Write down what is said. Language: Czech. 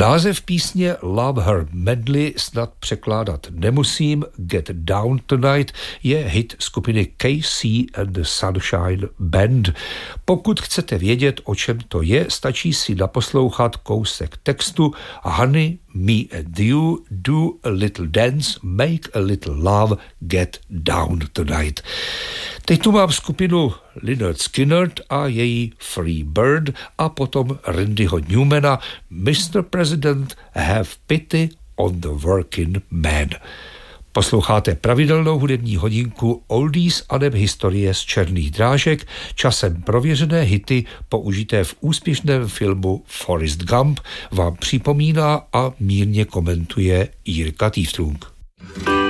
Název písně Love Her Madly snad překládat nemusím. Get Down Tonight je hit skupiny KC and the Sunshine Band. Pokud chcete vědět, o čem to je, stačí si naposlouchat kousek textu Honey, me and you, do a little dance, make a little love, get down tonight. Teď tu mám skupinu Lynyrd Skynyrd a její Free Bird a potom Randyho Newmana Mr. President, have pity on the working man. Posloucháte pravidelnou hudební hodinku Oldies aneb historie z černých drážek, časem prověřené hity použité v úspěšném filmu Forrest Gump vám připomíná a mírně komentuje Jirka Týftrung.